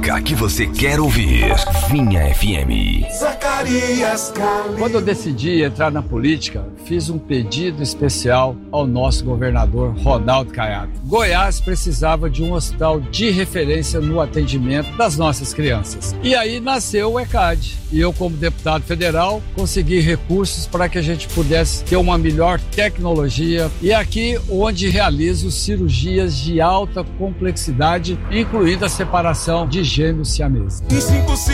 música que você quer ouvir. Vinha FM. Zacarias Cali. Quando eu decidi entrar na política, fiz um pedido especial ao nosso governador Ronaldo Caiado. Goiás precisava de um hospital de referência no atendimento das nossas crianças. E aí nasceu o ECAD. E eu, como deputado federal, consegui recursos para que a gente pudesse ter uma melhor tecnologia. E aqui onde realizo cirurgias de alta complexidade, incluindo a separação de gêmeos siameses.